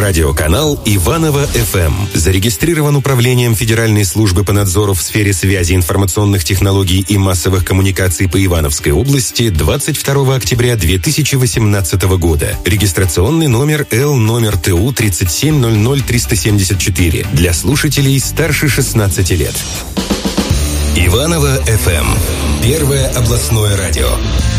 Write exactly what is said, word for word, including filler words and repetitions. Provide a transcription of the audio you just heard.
Радиоканал Иваново-эф эм зарегистрирован Управлением Федеральной службы по надзору в сфере связи, информационных технологий и массовых коммуникаций по Ивановской области двадцать второго октября две тысячи восемнадцатого года. Регистрационный номер Л номер Т У тридцать семь ноль ноль триста семьдесят четыре для слушателей старше шестнадцати лет. Иваново-эф эм. Первое областное радио.